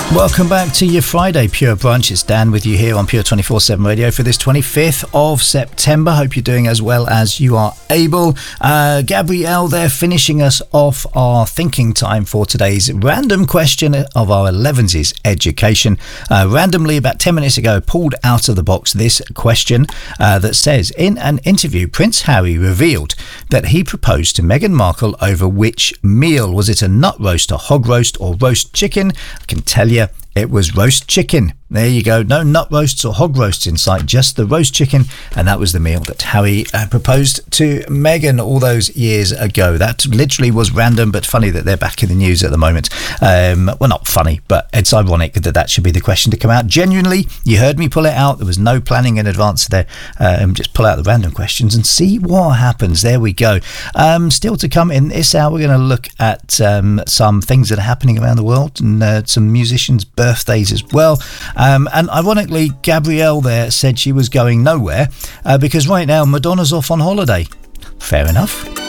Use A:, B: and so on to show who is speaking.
A: Welcome back to your Friday Pure Brunch. It's Dan with you here on Pure 24/7 Radio for this 25th of September. Hope you're doing as well as you are able. Gabrielle there finishing us off our thinking time for today's random question of our 11s education. Randomly, about 10 minutes ago, pulled out of the box this question that says, in an interview, Prince Harry revealed that he proposed to Meghan Markle over which meal. Was it a nut roast, a hog roast, or roast chicken? I can tell you it was roast chicken. There you go. No nut roasts or hog roasts in sight, just the roast chicken. And that was the meal that Harry proposed to Meghan all those years ago. That literally was random, but funny that they're back in the news at the moment. Well, not funny, but it's ironic that should be the question to come out. Genuinely, you heard me pull it out. There was no planning in advance there. Just pull out the random questions and see what happens. There we go. Still to come in this hour, we're going to look at some things that are happening around the world and some musicians' birthdays as well. And ironically, Gabrielle there said she was going nowhere because right now Madonna's off on holiday. Fair enough.